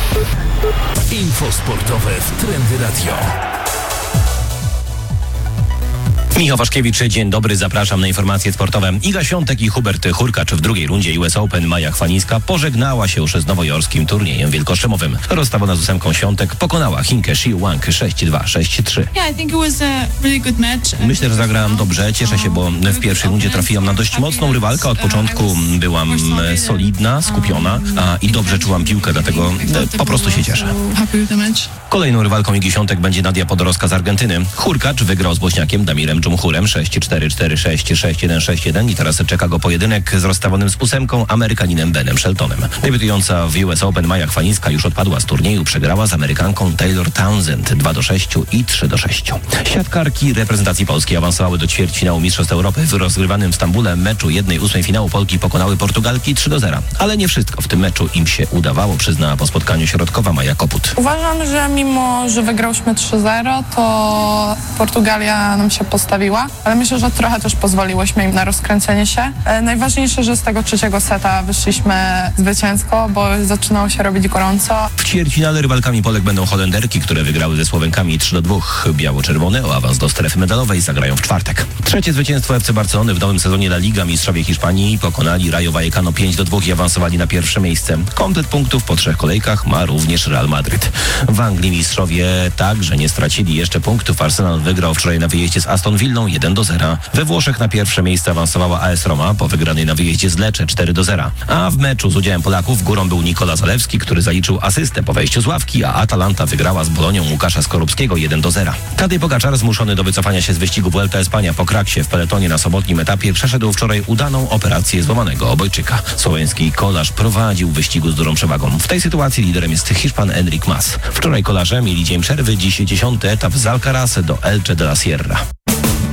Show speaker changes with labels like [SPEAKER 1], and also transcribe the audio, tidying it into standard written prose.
[SPEAKER 1] Info sportowe w Trendy Radio.
[SPEAKER 2] Michał Waszkiewicz, dzień dobry, zapraszam na informacje sportowe. Iga Świątek i Hubert Hurkacz w drugiej rundzie US Open. Maja Chwalińska pożegnała się już z nowojorskim turniejem wielkoszczemowym. Rozstawiona z 8 Świątek pokonała Chinkę Shi Wang 6-2, 6-3. Myślę, że zagrałam dobrze, cieszę się, bo w pierwszej rundzie trafiłam na dość mocną rywalkę. Od początku byłam solidna, skupiona i dobrze czułam piłkę, dlatego po prostu się cieszę. Kolejną rywalką Igi Świątek będzie Nadia Podoroska z Argentyny. Hurkacz wygrał z Bośniakiem Damirem Dżumhurem 6-4, 4-6, 6-1, 6-1 i teraz czeka go pojedynek z rozstawionym z 8 Amerykaninem Benem Sheltonem. Debiutująca w US Open Maja Chwalińska już odpadła z turnieju, przegrała z Amerykanką Taylor Townsend 2-6 i 3-6. Siatkarki reprezentacji Polski awansowały do ćwierćfinału Mistrzostw Europy. W rozgrywanym w Stambule meczu 1/8 finału Polki pokonały Portugalki 3-0. Ale nie wszystko w tym meczu im się udawało, przyznała po spotkaniu środkowa Maja Koput.
[SPEAKER 3] Uważam, że mimo, że wygrałyśmy 3-0, to Portugalia nam się postawiła, ale myślę, że trochę też pozwoliłyśmy im na rozkręcenie się. Najważniejsze, że z tego trzeciego seta wyszliśmy zwycięsko, bo zaczynało się robić gorąco.
[SPEAKER 2] W ćwierćfinale rywalkami Polek będą Holenderki, które wygrały ze Słowenkami 3-2. Biało-czerwone o awans do strefy medalowej zagrają w czwartek. Trzecie zwycięstwo FC Barcelony w nowym sezonie La Liga. Mistrzowie Hiszpanii pokonali Rayo Vallecano 5-2 i awansowali na pierwsze miejsce. Komplet punktów po 3 kolejkach ma również Real Madryt. W Anglii mistrzowie także nie stracili jeszcze punktów. Arsenal wygrał wczoraj na wyjeździe z Aston Villą 1-0. We Włoszech na pierwsze miejsce awansowała AS Roma po wygranej na wyjeździe z Lecce 4-0. A w meczu z udziałem Polaków górą był Nikola Zalewski, który zaliczył asystę po wejściu z ławki, a Atalanta wygrała z Bolonią Łukasza Skorupskiego 1-0. Tadej Pogaczar, zmuszony do wycofania się z wyścigu Vuelta Espania po kraksie w peletonie na sobotnim etapie, przeszedł wczoraj udaną operację złamanego obojczyka. Słoweński kolarz prowadził w wyścigu z dużą przewagą. W tej sytuacji liderem jest Hiszpan Enric Mas. Wczoraj kolarze mieli dzień przerwy, dziś 10. etap z Alcaraz do Elche de la Sierra.